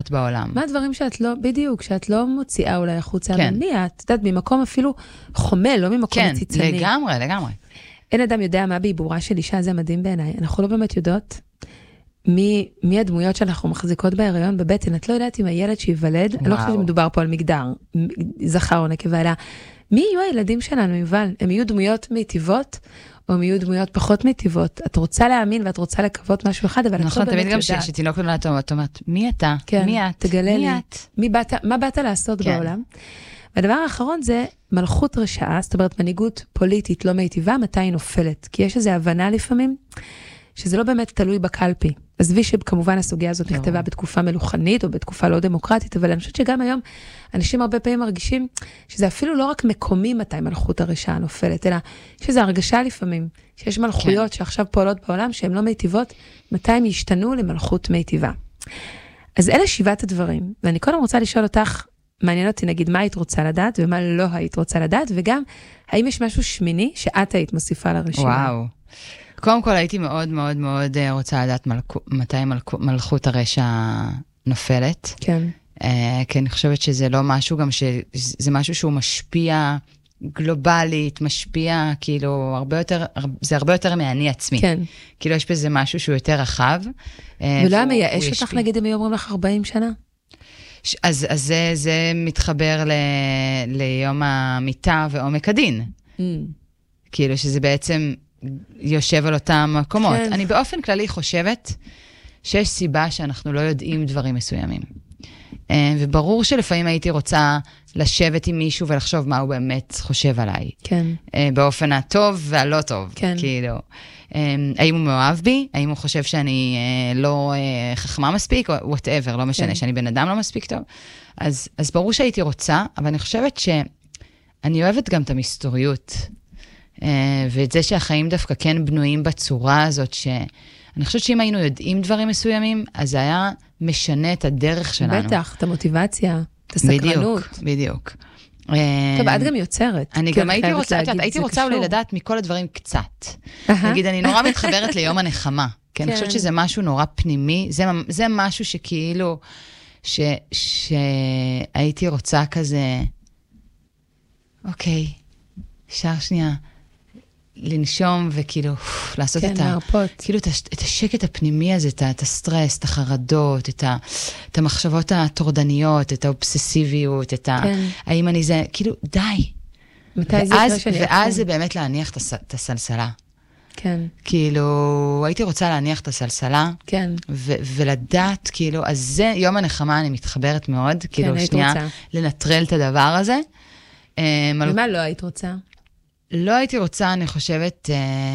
פועלות בעולם. מה הדברים שאת לא, בדיוק, שאת לא מוציאה אולי החוצה, אבל מי את יודעת, ממקום אפילו חומל, לא ממקום מציצני. כן, לגמרי, לגמרי. אין אדם יודע מה בעיבורה של אישה, זה מדהים בעיניי. אנחנו לא באמת יודעות מי הדמויות שאנחנו מחזיקות בהיריון בבטן. את לא יודעת אם הילד שיוולד, אני לא חושבת שמדובר פה על מגדר, זכר או נקבה, אלא מי יהיו הילדים שלנו, יובל? הם יהיו דמויות מיטיבות, או הם יהיו דמויות פחות מיטיבות. את רוצה להאמין ואת רוצה לקוות משהו אחד, אבל את לא באמת יודעת. נכון, תמיד גם שתינוק נולד, את אומרת, מי אתה? מי את? תגלה לי. מה באת לעשות בעולם? והדבר האחרון זה מלכות רשעה, זאת אומרת מנהיגות פוליטית לא מיטיבה, מתי היא נופלת. כי יש איזו הבנה לפעמים, שזה לא באמת תלוי בקלפי. עזבי שכמובן הסוגיה הזאת נכתבה בתקופה מלוכנית, או בתקופה לא דמוקרטית, אבל אני חושבת שגם היום, אנשים הרבה פעמים מרגישים, שזה אפילו לא רק מקומי מתי מלכות הרשעה נופלת, אלא שזה הרגשה לפעמים, שיש מלכויות שעכשיו פועלות בעולם, שהן לא מיטיבות, מתי הם ישתנו למלכות מיטיבה. אז אלה 7 הדברים, ואני קודם רוצה לשאול אותך, מעניין אותי נגיד מה היית רוצה לדעת, ומה לא היית רוצה לדעת, וגם האם יש משהו שמיני שאת היית מוסיפה לרשימה? וואו. קודם כל הייתי מאוד מאוד מאוד רוצה לדעת מתי מלכות הרשע נופלת. כן. כי אני חושבת שזה לא משהו גם שזה משהו שהוא משפיע גלובלית, משפיע כאילו זה הרבה יותר מעני עצמי. כן. כאילו יש בזה משהו שהוא יותר רחב. ולא מייאש אותך נגיד אם היו אומרים לך 40 שנה? אז זה מתחבר ליום המיטה ועומק הדין. כאילו שזה בעצם יושב על אותם מקומות. כן. אני באופן כללי חושבת שיש סיבה שאנחנו לא יודעים דברים מסוימים. וברור שלפעמים הייתי רוצה לשבת עם מישהו ולחשוב מה הוא באמת חושב עליי. כן. באופן הטוב והלא טוב. כן. כאילו, האם הוא מאוהב בי? האם הוא חושב שאני לא חכמה מספיק? או whatever, לא משנה, שאני בן אדם לא מספיק טוב. אז ברור שהייתי רוצה, אבל אני חושבת שאני אוהבת גם את המסתוריות. ואת זה שהחיים דווקא כן בנויים בצורה הזאת, שאני חושבת שאם היינו יודעים דברים מסוימים, אז זה היה משנה את הדרך שלנו. בטח, את המוטיבציה, את הסקרנות. בדיוק. טוב, את גם יוצרת. אני גם הייתי רוצה אולי לדעת מכל הדברים קצת. נגיד, אני נורא מתחברת ליום הנחמה, כי אני חושבת שזה משהו נורא פנימי, זה משהו שכאילו, שהייתי רוצה כזה, אוקיי, אפשר שנייה, לנשום וכאילו, לעשות כאילו את השקט הפנימי הזה, את הסטרס, את החרדות, את המחשבות הטורדניות, את האובססיביות, האם אני זה, כאילו, די. ואז זה באמת להניח את הסלסלה. כן. כאילו, הייתי רוצה להניח את הסלסלה. כן. ולדעת, כאילו, אז זה יום הנחמה, אני מתחברת מאוד, כאילו, שנייה, לנטרל את הדבר הזה. ומה לא היית רוצה? לא הייתי רוצה, אני חושבת,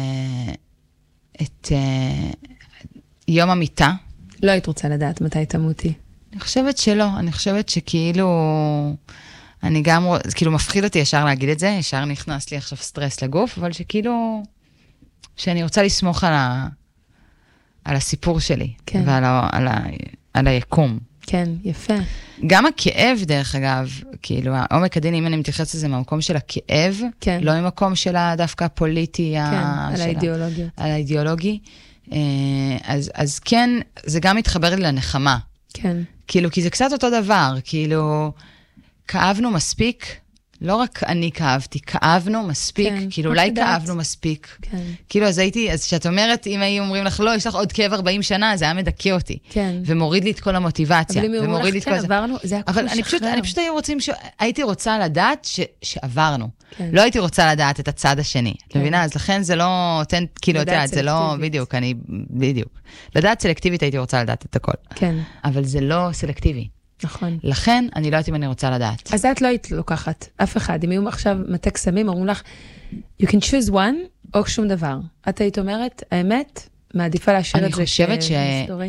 את יום המיטה. לא היית רוצה לדעת מתי תמותי. אני חושבת שלא, אני חושבת שכאילו, אני גם, כאילו מפחיד אותי ישר להגיד את זה, ישר נכנס לי עכשיו סטרס לגוף, אבל שכאילו, שאני רוצה לסמוך על הסיפור שלי, כן. ועל היקום. כן, יפה. גם הכאב, דרך אגב, כאילו, העומק הדין, אם אני מתייחס לזה מהמקום של הכאב, כן. לא ממקום של דווקא הפוליטי, כן, על האידיאולוגיות. על האידיאולוגי. אז כן, זה גם מתחבר לי לנחמה. כן. כאילו, כי זה קצת אותו דבר, כאילו, כאבנו מספיק, לא רק אני כאבתי, כאבנו מספיק, כן, כאילו אולי כאבנו מספיק. כן. כאילו, אז שאת אומרת, אם היו אומרים לך, לא, יש לך עוד כאב 40 שנה, זה היה מדכא אותי. כן. ומוריד לי את כל המוטיבציה. אבל אם אומרים לך, כן, עברנו, זה הכל אבל אני פשוט הייתי רוצה לדעת שעברנו. כן. לא הייתי רוצה לדעת את הצד השני. כן. מבינה? אז לכן זה לא, כאילו, זה לא, בדיוק. לדעת סלקטיבית הייתי רוצה לדעת את הכל. כן. אבל זה לא סלקטיבי. נכון. לכן, אני לא יודעת אם אני רוצה לדעת. אז את לא היית לוקחת, אף אחד. אם היו עכשיו מתי קסמים, אומרים לך, you can choose one, או שום דבר. את היית אומרת, האמת, מעדיפה להשאיר את זה כהיסטורי.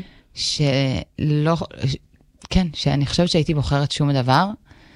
כן, שאני חושבת שהייתי בוחרת שום דבר,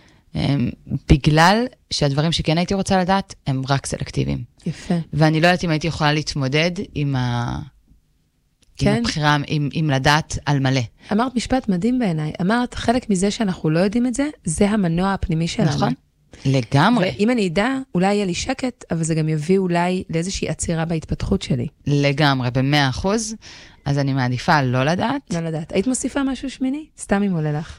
בגלל שהדברים שכן הייתי רוצה לדעת, הם רק סלקטיביים. יפה. ואני לא יודעת אם הייתי יכולה להתמודד עם הבחירה, עם לדעת על מלא. אמרת משפט מדהים בעיניי. אמרת, חלק מזה שאנחנו לא יודעים את זה, זה המנוע הפנימי שלנו. נכון, לגמרי. ואם אני אדע, אולי יהיה לי שקט, אבל זה גם יביא אולי לאיזושהי עצירה בהתפתחות שלי. לגמרי, ב100%. אז אני מעדיפה לא לדעת. לא לדעת. היית מוסיפה משהו שמיני? סתם אם עולה לך.